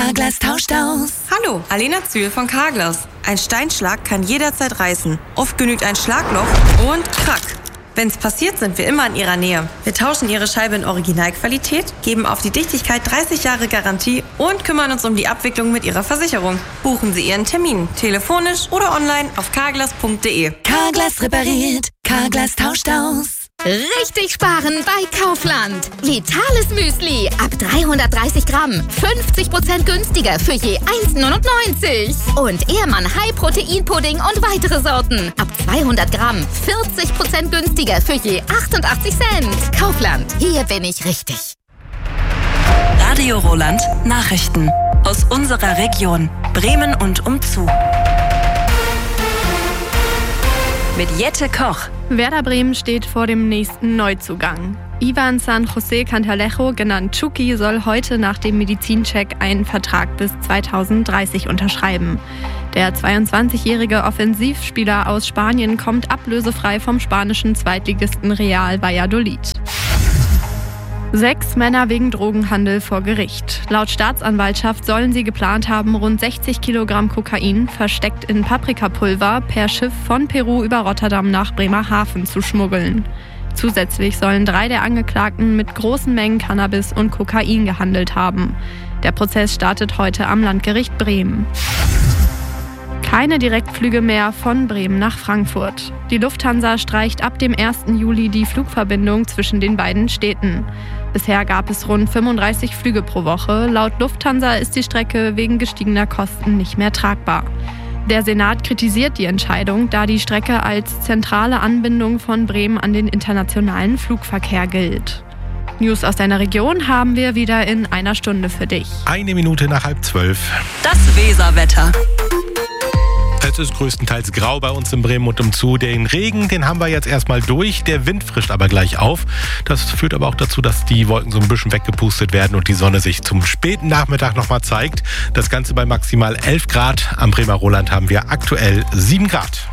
Carglass tauscht aus. Hallo, Alena Zühl von Carglass. Ein Steinschlag kann jederzeit reißen. Oft genügt ein Schlagloch und krack. Wenn's passiert, sind wir immer in Ihrer Nähe. Wir tauschen Ihre Scheibe in Originalqualität, geben auf die Dichtigkeit 30 Jahre Garantie und kümmern uns um die Abwicklung mit Ihrer Versicherung. Buchen Sie Ihren Termin, telefonisch oder online auf carglass.de. Carglass repariert, Carglass tauscht aus. Richtig sparen bei Kaufland. Vitales Müsli ab 330 Gramm. 50% günstiger für je 1,99. Und Ehrmann High Protein Pudding und weitere Sorten. Ab 200 Gramm. 40% günstiger für je 88 Cent. Kaufland. Hier bin ich richtig. Radio Roland Nachrichten aus unserer Region Bremen und umzu. Mit Jette Koch. Werder Bremen steht vor dem nächsten Neuzugang. Ivan San José Cantalejo, genannt Chucky, soll heute nach dem Medizincheck einen Vertrag bis 2030 unterschreiben. Der 22-jährige Offensivspieler aus Spanien kommt ablösefrei vom spanischen Zweitligisten Real Valladolid. 6 Männer wegen Drogenhandel vor Gericht. Laut Staatsanwaltschaft sollen sie geplant haben, rund 60 Kilogramm Kokain, versteckt in Paprikapulver, per Schiff von Peru über Rotterdam nach Bremerhaven zu schmuggeln. Zusätzlich sollen 3 der Angeklagten mit großen Mengen Cannabis und Kokain gehandelt haben. Der Prozess startet heute am Landgericht Bremen. Keine Direktflüge mehr von Bremen nach Frankfurt. Die Lufthansa streicht ab dem 1. Juli die Flugverbindung zwischen den beiden Städten. Bisher gab es rund 35 Flüge pro Woche. Laut Lufthansa ist die Strecke wegen gestiegener Kosten nicht mehr tragbar. Der Senat kritisiert die Entscheidung, da die Strecke als zentrale Anbindung von Bremen an den internationalen Flugverkehr gilt. News aus deiner Region haben wir wieder in einer Stunde für dich. 1 Minute nach 11:30. Das Weserwetter. Es ist größtenteils grau bei uns in Bremen und umzu. Den Regen, den haben wir jetzt erstmal durch. Der Wind frischt aber gleich auf. Das führt aber auch dazu, dass die Wolken so ein bisschen weggepustet werden und die Sonne sich zum späten Nachmittag nochmal zeigt. Das Ganze bei maximal 11 Grad. Am Bremer Roland haben wir aktuell 7 Grad.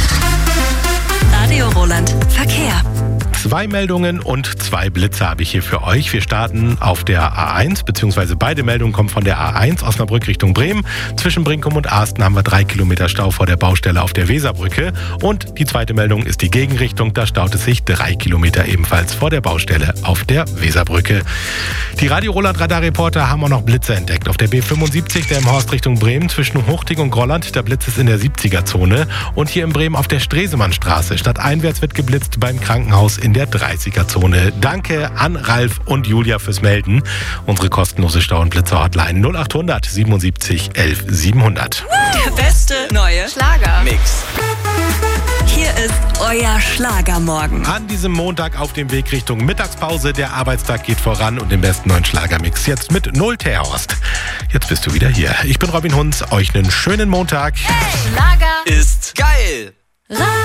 Radio Roland Verkehr. 2 Meldungen und 2 Blitze habe ich hier für euch. Wir starten auf der A1, beziehungsweise beide Meldungen kommen von der A1 Osnabrück Richtung Bremen. Zwischen Brinkum und Asten haben wir 3 Kilometer Stau vor der Baustelle auf der Weserbrücke. Und die zweite Meldung ist die Gegenrichtung. Da staut es sich 3 Kilometer ebenfalls vor der Baustelle auf der Weserbrücke. Die Radio Roland Radarreporter haben auch noch Blitze entdeckt. Auf der B75, der im Horst Richtung Bremen, zwischen Huchting und Grolland. Der Blitz ist in der 70er-Zone. Und hier in Bremen auf der Stresemannstraße. Stadteinwärts wird geblitzt beim Krankenhaus in der 30er-Zone. Danke an Ralf und Julia fürs Melden. Unsere kostenlose Stau- und Blitzer-Hotline 0800 77 11 700. Der beste neue Schlager-Mix. Hier ist euer Schlagermorgen. An diesem Montag auf dem Weg Richtung Mittagspause. Der Arbeitstag geht voran und den besten neuen Schlagermix jetzt mit Null Terhorst. Jetzt bist du wieder hier. Ich bin Robin Hunz. Euch einen schönen Montag. Hey, Schlager ist geil.